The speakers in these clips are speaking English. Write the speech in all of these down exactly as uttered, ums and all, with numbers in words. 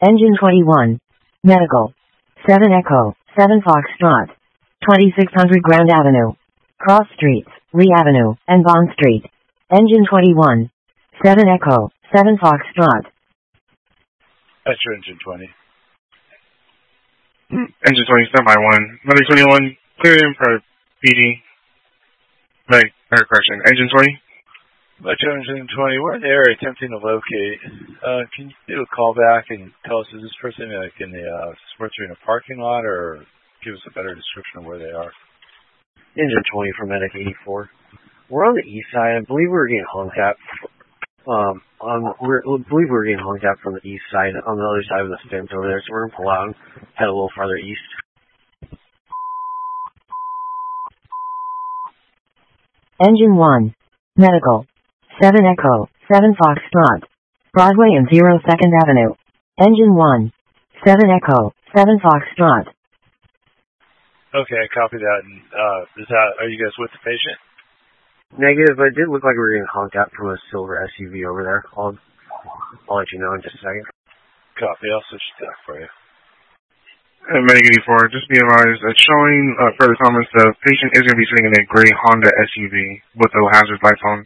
Engine twenty-one. Medical. seven Echo, seven Foxtrot. twenty-six hundred Grand Avenue. Cross Streets, Lee Avenue, and Bond Street. Engine twenty-one. seven Echo, seven Foxtrot. That's your engine twenty. Engine twenty, standby one. Medic twenty-one, clearing for P D. Medic, or correction, engine twenty. Metro engine twenty, we're in the area attempting to locate. Uh, can you do a call back and tell us, is this person like in the uh, sports arena parking lot, or give us a better description of where they are? Engine twenty for Medic eighty-four. We're on the east side. I believe we were getting honked at. Um, on, we're, I believe we were getting honked at from the east side, on the other side of the fence over there. So we're gonna pull out and head a little farther east. Engine one. Medical. seven Echo, seven Foxtrot. Broadway and zero second Avenue. Engine one. seven Echo, seven Foxtrot. Okay, I copy that. And, uh, is that, are you guys with the patient? Negative, but it did look like we were getting honked at from a silver S U V over there. I'll, I'll let you know in just a second. Copy, I'll switch to that for you. And Medic eighty-four, just be advised that showing uh, further comments, the patient is going to be sitting in a gray Honda S U V with the hazard lights on.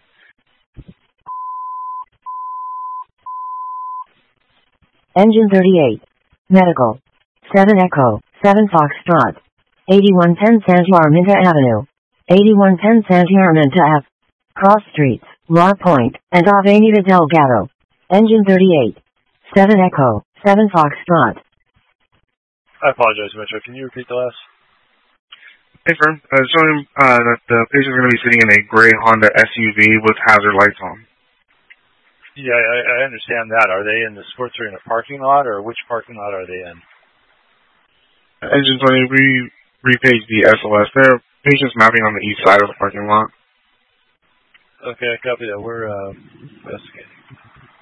Engine thirty-eight. Medical. seven Echo, seven Foxtrot. eighty-one ten Santa Arminta Avenue. eighty-one ten Santa Arminta Ave. Cross Streets, La Pointe, and Avenida Delgado. Engine thirty-eight. seven Echo, seven Foxtrot. I apologize, Metro. Can you repeat the last? Hey, firm. Uh, showing uh, that the patient is going to be sitting in a gray Honda S U V with hazard lights on. Yeah, I, I understand that. Are they in the sports arena parking lot, or which parking lot are they in? Engine twenty, we repaged the S O S. There are patients mapping on the east side of the parking lot. Okay, I copy that. We're uh, investigating.